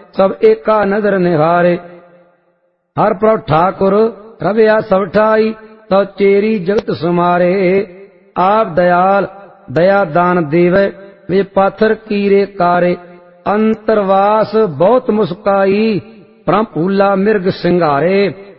सब एका नजर निहारे। हर प्रभ ठाकुर रविया सब ठाई, तो चेरी जगत सुमारे। आप दयाल दया दान देवे, वे पाथर कीरे कारे। अंतरवास बहुत मुस्काई, परम फूला मिर्ग सिंगारे।